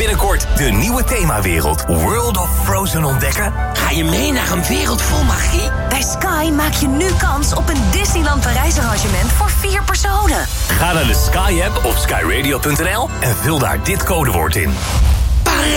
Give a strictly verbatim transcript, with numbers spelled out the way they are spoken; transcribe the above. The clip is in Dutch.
binnenkort de nieuwe themawereld World of Frozen ontdekken? Ga je mee naar een wereld vol magie? Bij Sky maak je nu kans op een Disneyland Parijs arrangement voor vier personen. Ga naar de Sky-app of sky radio punt n l en vul daar dit codewoord in.